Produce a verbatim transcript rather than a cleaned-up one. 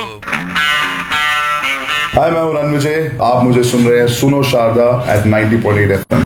हाय, मैं हूं रणविजय। आप मुझे सुन रहे हैं सुनो Sharda eight ninety point eight F M.